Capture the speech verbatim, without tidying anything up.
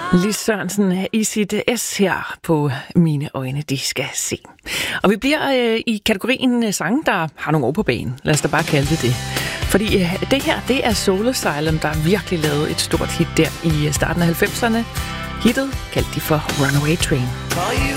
Lis Sørensen i sit S her på Mine Øjne, de skal se. Og vi bliver øh, i kategorien sange, der har nogle år på banen. Lad os da bare kalde det det. Fordi øh, det her, det er Soul Asylum, der virkelig lavede et stort hit der i starten af halvfemserne. Hittet kaldte de for Runaway Train. Are you